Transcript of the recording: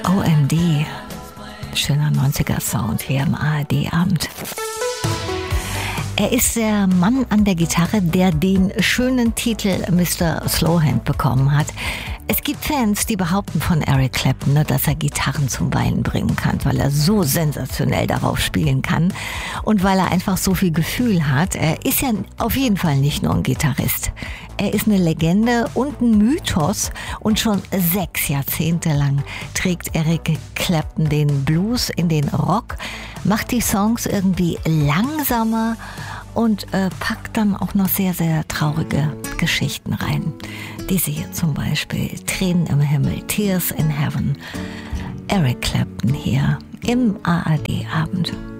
OMD. Schöner 90er-Sound hier im ARD-Abend. Er ist der Mann an der Gitarre, der den schönen Titel Mr. Slowhand bekommen hat. Es gibt Fans, die behaupten von Eric Clapton, dass er Gitarren zum Weinen bringen kann, weil er so sensationell darauf spielen kann und weil er einfach so viel Gefühl hat. Er ist ja auf jeden Fall nicht nur ein Gitarrist. Er ist eine Legende und ein Mythos und schon 6 Jahrzehnte lang trägt Eric Clapton den Blues in den Rock, macht die Songs irgendwie langsamer und packt dann auch noch sehr, sehr traurige Geschichten rein. Diese hier zum Beispiel, Tränen im Himmel, Tears in Heaven. Eric Clapton hier im ARD-Abend.